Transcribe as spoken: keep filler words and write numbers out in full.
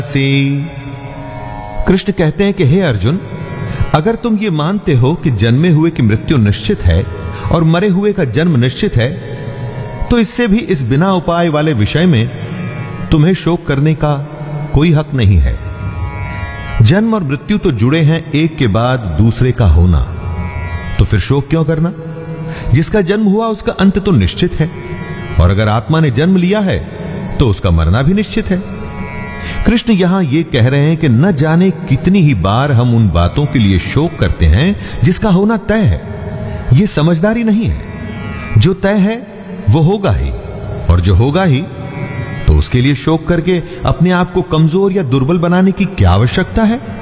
से। कृष्ण कहते हैं कि हे अर्जुन, अगर तुम ये मानते हो कि जन्मे हुए की मृत्यु निश्चित है और मरे हुए का जन्म निश्चित है, तो इससे भी इस बिना उपाय वाले विषय में तुम्हें शोक करने का कोई हक नहीं है। जन्म और मृत्यु तो जुड़े हैं एक के बाद दूसरे का होना, तो फिर शोक क्यों करना? जिसका जन्म हुआ उसका अंत तो निश्चित है, और अगर आत्मा ने जन्म लिया है तो उसका मरना भी निश्चित है। कृष्ण यहां यह कह रहे हैं कि न जाने कितनी ही बार हम उन बातों के लिए शोक करते हैं जिसका होना तय है। यह समझदारी नहीं है। जो तय है वो होगा ही, और जो होगा ही तो उसके लिए शोक करके अपने आप को कमजोर या दुर्बल बनाने की क्या आवश्यकता है?